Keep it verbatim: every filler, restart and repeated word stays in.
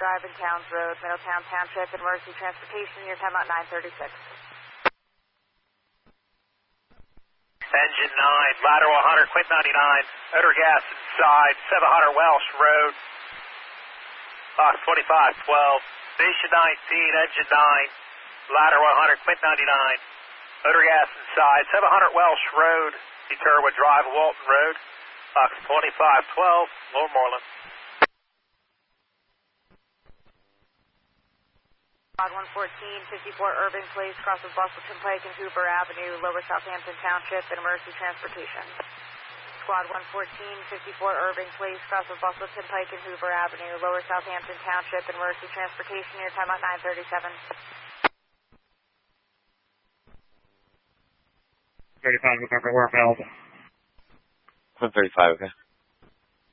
Drive and Towns Road, Middletown Township, and Emergency Transportation. Your time out nine thirty-six. Engine nine, lateral one hundred, quit ninety-nine, odor gas inside, seven hundred Welsh Road, box twenty-five twelve, station nineteen, engine nine, lateral one hundred, quit ninety-nine, odor gas inside, seven hundred Welsh Road, Deterwood Drive, Walton Road, box twenty-five twelve, Lower Moreland. Squad one fourteen, fifty-four Irving Place, cross of Bustleton Pike and Hoover Avenue, Lower Southampton Township, and Emergency Transportation. Squad one fourteen, fifty-four Irving Place, cross of Bustleton Pike and Hoover Avenue, Lower Southampton Township, and Emergency Transportation. Your time out nine thirty-seven. thirty-five, November, where available. one thirty-five, okay.